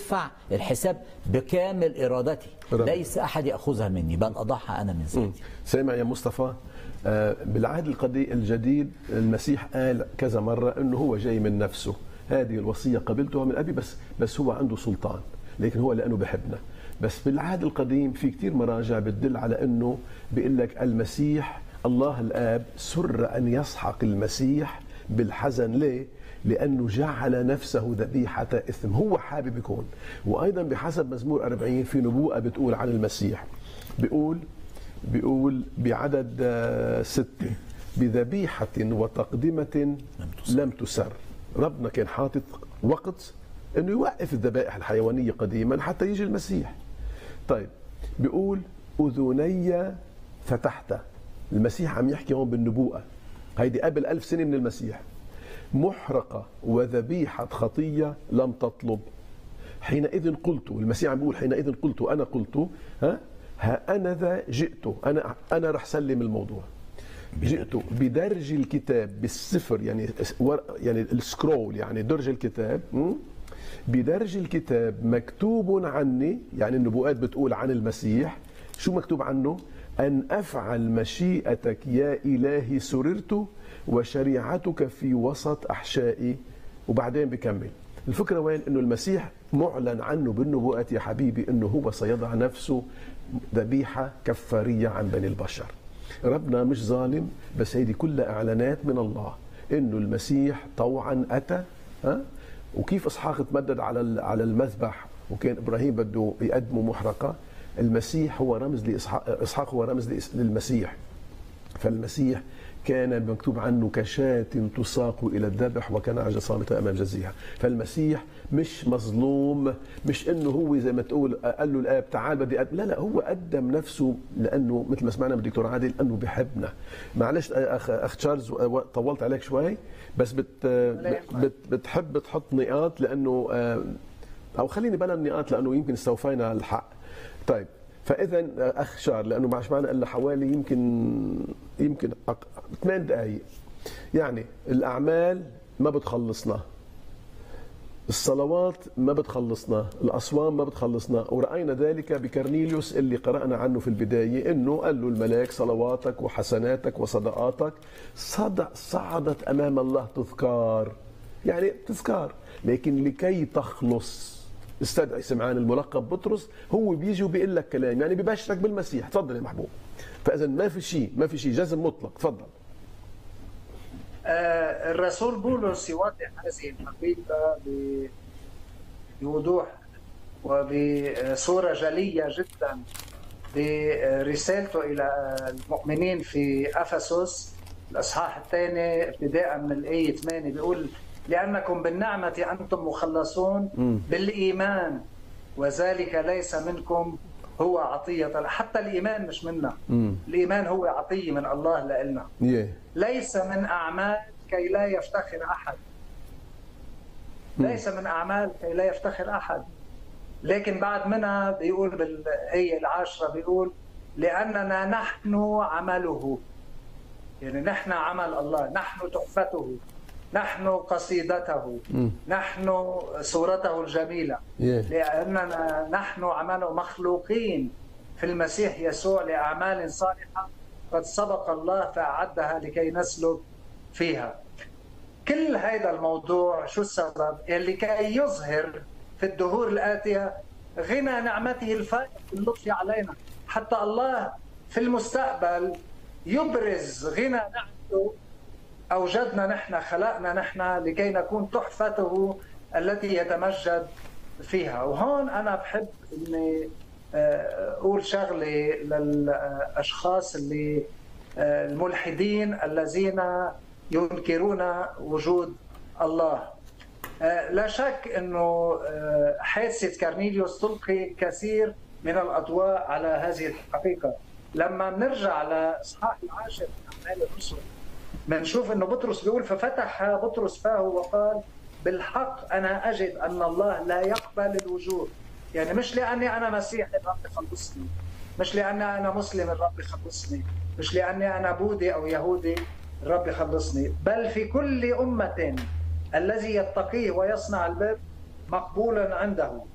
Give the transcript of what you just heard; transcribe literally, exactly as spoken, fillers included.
تدفع الحساب بكامل ارادتي، رب. ليس احد ياخذها مني بل اضعها انا من ذاتي. سامع يا مصطفى؟ آه بالعهد القديم الجديد المسيح قال كذا مره انه هو جاي من نفسه، هذه الوصيه قبلتها من ابي، بس بس هو عنده سلطان، لكن هو لانه بحبنا. بس بالعهد القديم في كثير مراجع بتدل على انه بيقول لك المسيح الله الاب سر ان يسحق المسيح بالحزن. ليه؟ لأنه جعل نفسه ذبيحة إثم، هو حابب يكون. وأيضا بحسب مزمور أربعين في نبوءة بتقول عن المسيح، بيقول بيقول بعدد ستة: بذبيحة وتقدمة لم تسر. ربنا كان حاطط وقت أنه يوقف الذبائح الحيوانية قديما حتى يجي المسيح. طيب بيقول أذني فتحت، المسيح عم يحكي هون بالنبوءة، هيدي قبل ألف سنة من المسيح. محرقة وذبيحة خطية لم تطلب، حينئذ قلت، المسيح عم بيقول حينئذ قلت، أنا قلت ها ها أنا ذا جئت، أنا أنا رح سلم الموضوع. جئت بدرج الكتاب، بالسفر يعني يعني السكرول يعني درج الكتاب، بدرج الكتاب مكتوب عني، يعني النبوءات بتقول عن المسيح شو مكتوب عنه؟ أن أفعل مشيئتك يا إلهي سررت وشريعتك في وسط أحشائي. وبعدين بكمل الفكرة وين؟ إنه المسيح معلن عنه بالنبوءات يا حبيبي إنه هو سيضع نفسه ذبيحة كفارية عن بني البشر. ربنا مش ظالم، بس هيدي كلها إعلانات من الله إنه المسيح طوعا أتى. ها؟ وكيف إسحاق تمدد على على المذبح وكان إبراهيم بده يقدمه محرقة، المسيح هو رمز لإسحاق، إسحاق هو رمز للمسيح. فالمسيح كان مكتوب عنه كشاة تساق إلى الذبح وكنعجة صامتة أمام جزيها. فالمسيح مش مظلوم، مش إنه هو زي ما تقول قال له الآب تعال بدي أقدم. لا لا، هو قدم نفسه لأنه مثل ما سمعنا من الدكتور عادل أنه بحبنا. معلش أخ أخ تشارلز طولت عليك شوي، بس بت بت بتحب تحط نقاط لأنه أو خليني بلا النقاط لأنه يمكن استوفينا الحق. طيب فاذا اخ شار، لانه ما عادش معنا الا حوالي يمكن يمكن ثمان دقائق، يعني الاعمال ما بتخلصنا، الصلوات ما بتخلصنا، الاصوام ما بتخلصنا. وراينا ذلك بكرنيليوس اللي قرانا عنه في البدايه، انه قال له الملاك صلواتك وحسناتك وصدقاتك صدق صعدت امام الله تذكار، يعني تذكار، لكن لكي تخلص استدعي سمعان الملقب بطرس، هو بيجي وبيقول لك كلام، يعني ببشرك بالمسيح. تفضل يا محبوب. فاذا ما في شيء ما في شيء جزم مطلق. تفضل. آه الرسول بولس يوضح هذه الحقيقه بوضوح وبصوره جليه جدا برسالته الى المؤمنين في افسس الاصحاح الثاني ابتداء من الايه ثمانية، بيقول لأنكم بالنعمة أنتم مخلصون بالإيمان وذلك ليس منكم، هو عطية. حتى الإيمان مش منا، الإيمان هو عطية من الله لنا، ليس من أعمال كي لا يفتخر أحد، ليس من أعمال كي لا يفتخر أحد. لكن بعد منها بيقول بالآية العاشرة، بيقول لأننا نحن عمله، يعني نحن عمل الله، نحن تحفته، نحن قصيدته، م. نحن صورته الجميلة، yeah. لأننا نحن عمله مخلوقين في المسيح يسوع لأعمال صالحة قد سبق الله فأعدها لكي نسلك فيها. كل هذا الموضوع شو السبب؟ لكي يظهر في الدهور الآتية غنى نعمته الفائق باللطف علينا، حتى الله في المستقبل يبرز غنى نعمته. أوجدنا نحن، خلقنا نحن لكي نكون تحفته التي يتمجد فيها. وهون أنا بحب إني أقول شغلة للأشخاص اللي الملحدين الذين ينكرون وجود الله. لا شك أنه حادثة كرنيليوس تلقي كثير من الأضواء على هذه الحقيقة. لما بنرجع لإصحاح العاشر من أعمال الرسل بنشوف انه بطرس بيقول ففتح بطرس فاه وقال بالحق انا اجد ان الله لا يقبل الوجوه، يعني مش لاني انا مسيحي الرب يخلصني، مش لاني انا مسلم الرب يخلصني، مش لاني انا بوذي او يهودي الرب يخلصني، بل في كل امه الذي يتقيه ويصنع البر مقبولا عنده.